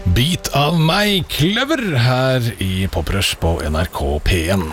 Bit av meg, Kløver, her i Poprush på NRK P1.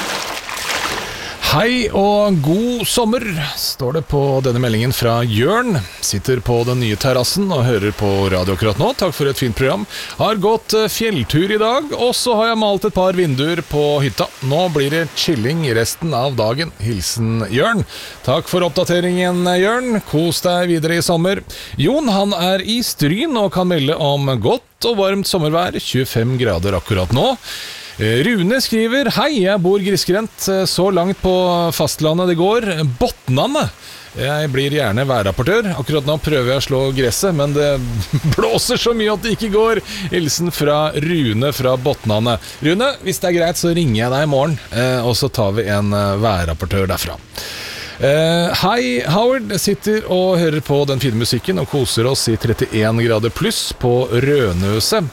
Hei og god sommer, står det på denne meldingen fra Jørn. Sitter på den nye terrassen og hører på radio akkurat nå. Takk for et fint program. Har gått fjelltur i dag, og så har jeg malt et par vinduer på hytta. Nå blir det chilling resten av dagen. Hilsen Jørn. Takk for oppdateringen, Jørn. Kos deg videre i sommer. Jon, han er i Stryn og kan melde om godt og varmt sommervær. 25 grader akkurat nå. Rune skriver: Hei, jeg bor grisgrendt så langt på fastlandet det går. Botnane. Jeg blir gjerne værrapportør. Akkurat nå prøver jeg å slå gresset, men det blåser så mye at det ikke går. Hilsen fra Rune fra Botnane. Rune, hvis det er greit så ringer jeg deg i morgen, og så tar vi en værrapportør derfra. Hei, Howard, sitter og hører på den fine musikken og koser oss i 31 grader pluss på Rødneset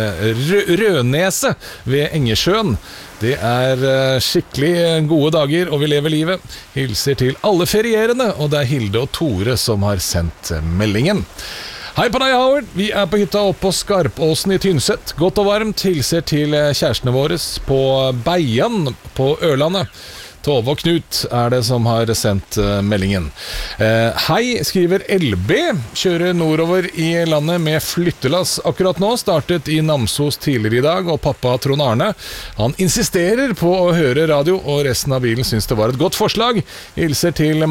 ved Engesjøen. Det er skikkelig gode dager, og vi lever livet. Hilser til alle ferierende, og det er Hilde og Tore som har sendt meldingen. Hei på deg, Howard. Vi er på hytta oppe på Skarpåsen i Tynset. Godt og varmt. Hilser til kjærestene våre på Beian på Ørlandet. Tove og Knut er det som har sendt meldingen. Hei, skriver LB. Kjører nordover i landet med flyttelass akkurat nå. Startet i Namsos tidligere i dag, og pappa Trond Arne, han insisterer på å høre radio, og resten av bilen synes det var et godt forslag. Hilser til